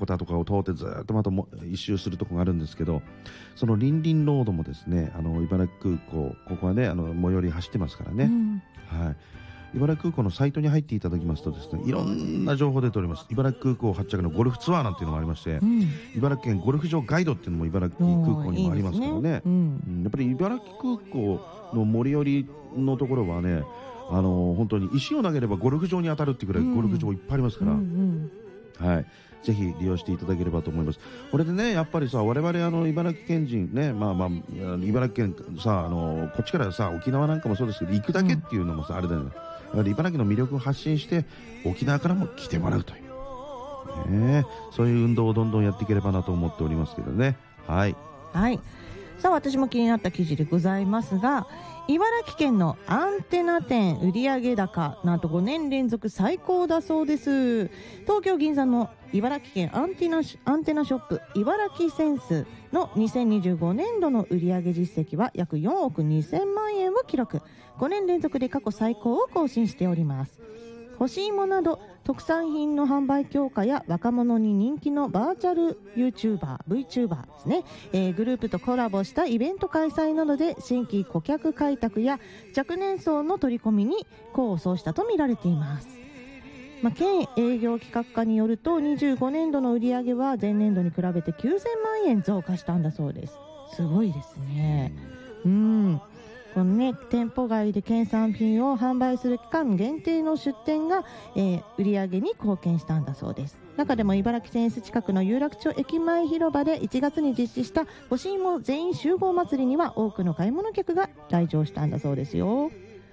横田とかを通ってずっとまた一周するところがあるんですけど、そのリンリンロードもですね、茨城空港、ここはね最寄り走ってますからね、はい、茨城空港のサイトに入っていただきますとですね、いろんな情報出ております。茨城空港発着のゴルフツアーなんていうのもありまして、茨城県ゴルフ場ガイドっていうのも茨城空港にもありますからね。やっぱり茨城空港の最寄りのところはね、本当に石を投げればゴルフ場に当たるっていうぐらいゴルフ場いっぱいありますから、はい、ぜひ利用していただければと思います。これでね、やっぱりさ、我々茨城県人ね、茨城県さ、こっちからさ、沖縄なんかもそうですけど、行くだけっていうのもさ、あれだよね。やはり茨城の魅力を発信して沖縄からも来てもらうという、ね、そういう運動をどんどんやっていければなと思っておりますけどね。はい、 はい、さあ私も気になった記事でございますが、茨城県のアンテナ店売上高なんと5年連続最高だそうです。東京銀座の茨城県アンテナショップ茨城センスの2025年度の売上実績は約4億2000万円を記録。5年連続で過去最高を更新しております。干し芋など特産品の販売強化や若者に人気のバーチャル VTuber ですね、グループとコラボしたイベント開催などで新規顧客開拓や若年層の取り込みに功を奏したとみられています。県営業企画課によると25年度の売上は前年度に比べて9000万円増加したんだそうです。すごいですね。このね、店舗外で県産品を販売する期間限定の出店が、売り上げに貢献したんだそうです。中でも茨城センス近くの有楽町駅前広場で1月に実施した干し芋全員集合祭りには多くの買い物客が来場したんだそうですよ。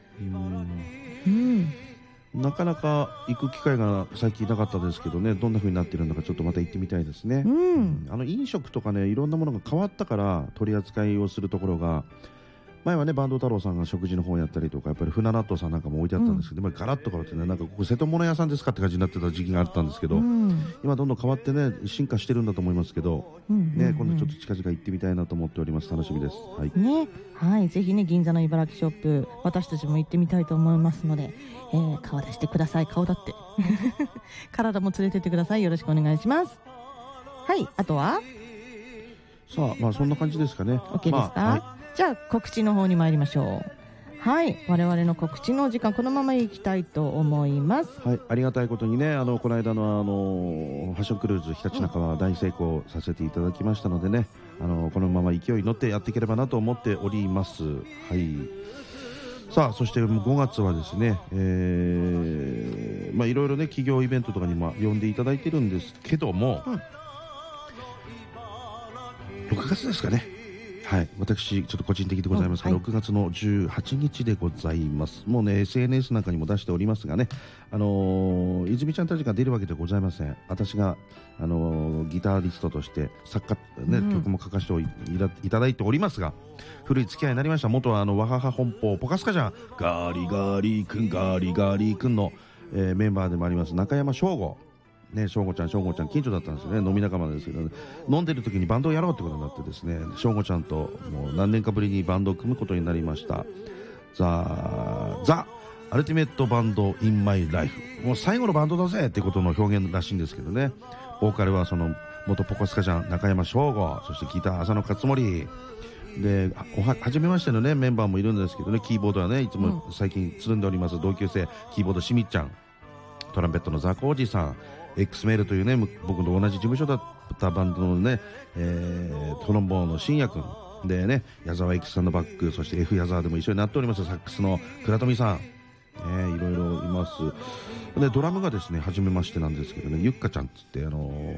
なかなか行く機会が最近なかったですけどね、どんな風になってるのかちょっとまた行ってみたいですね。飲食とかね、いろんなものが変わったから取り扱いをするところが、前はね坂東太郎さんが食事の方をやったりとか、やっぱり船納豆さんなんかも置いてあったんですけど、ガラッと変わってね、なんかここ瀬戸物屋さんですかって感じになってた時期があったんですけど、今どんどん変わってね進化してるんだと思いますけど、今度ちょっと近々行ってみたいなと思っております。楽しみです。 はい、ぜひね銀座の茨城ショップ、私たちも行ってみたいと思いますので、顔出してください。顔だって体も連れてってください。よろしくお願いします。はい、あとはさあ、そんな感じですかね。 OK ですか。じゃあ告知の方に参りましょう。はい、我々の告知のお時間このままいきたいと思います。 はい、ありがたいことにね、この間のファッションクルーズひたちなかは大成功させていただきましたのでね、このまま勢いに乗ってやっていければなと思っております。はい、さあそして5月はですね、いろいろね企業イベントとかにも呼んでいただいてるんですけども、6月ですかね。はい、私ちょっと個人的でございますが、6月の18日でございます。もうね SNS なんかにも出しておりますがね、泉ちゃんたちが出るわけではございません。私がギタリストとして作家、曲も書かせていただいておりますが、古い付き合いになりました。元はわはは本舗ポカスカジャンガリガリ君の、メンバーでもあります中山翔吾ね、翔吾ちゃん近所だったんですよね。飲み仲間ですけど、ね、飲んでる時にバンドをやろうってことになってですね、翔吾ちゃんともう何年かぶりにバンドを組むことになりました。ザ・アルティメットバンドインマイライフ、もう最後のバンドだぜってことの表現らしいんですけどね。ボーカルはその元ポコスカジャン中山翔吾、そしてギター浅野勝森で、初めましてのねメンバーもいるんですけどね、キーボードはねいつも最近つるんでおります同級生キーボードしみっちゃん、トランペットのザコおじさん、X メールというね僕と同じ事務所だったバンドのね、トロンボーンの信也君でね、矢沢永吉さんのバック、そして F 矢沢でも一緒になっておりますサックスの倉富さん、いろいろいます。でドラムがですね初めましてなんですけどね、ゆっかちゃんっつって、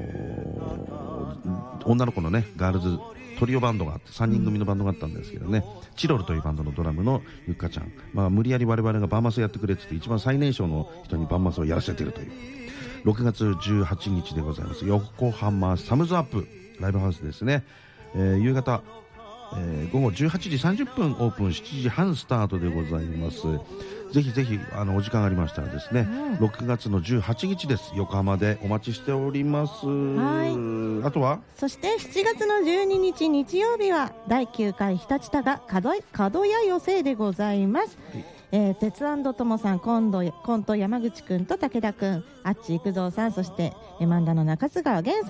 女の子のねガールズトリオバンドがあって3人組のバンドがあったんですけどね、チロルというバンドのドラムのゆっかちゃん、無理やり我々がバンマスやってくれって言って一番最年少の人にバンマスをやらせているという6月18日でございます。横浜サムズアップライブハウスですね、夕方、午後18時30分オープン、7時半スタートでございます。ぜひぜひお時間ありましたらですね、6月の18日です。横浜でお待ちしております。あとはそして7月の12日日曜日は第9回日立田が角屋寄せでございます。鉄ともさん、コント山口くんと武田くん、あっち幾三さん、そして漫談の中津川源さん